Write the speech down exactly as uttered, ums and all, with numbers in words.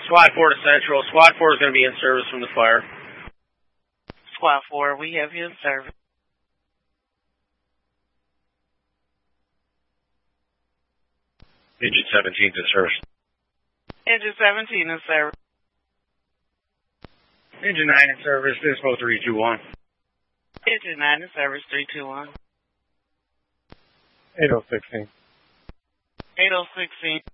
Squad four to Central. Squad four is going to be in service from the fire. Squad four, we have you in service. Engine seventeen in service. Engine seventeen in service. Engine nine in service. Dispo three two one. Engine nine in service, three two one. eight oh sixteen. eight oh sixteen.